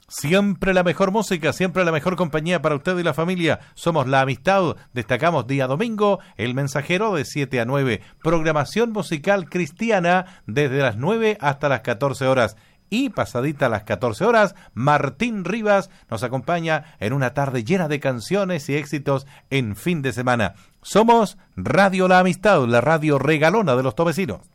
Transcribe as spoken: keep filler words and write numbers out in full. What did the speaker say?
Siempre la mejor música, siempre la mejor compañía para usted y la familia. Somos La Amistad, destacamos día domingo, El Mensajero de siete a nueve. Programación musical cristiana desde las nueve hasta las catorce horas. Y pasadita a las catorce horas, Martín Rivas nos acompaña en una tarde llena de canciones y éxitos en fin de semana. Somos Radio La Amistad, la radio regalona de los tovecinos.